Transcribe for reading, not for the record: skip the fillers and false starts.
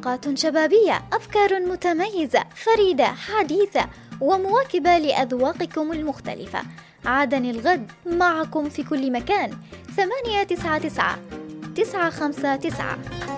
حلقات شبابية، أفكار متميزة فريدة حديثة ومواكبة لأذواقكم المختلفة. عادني الغد معكم في كل مكان. 899 959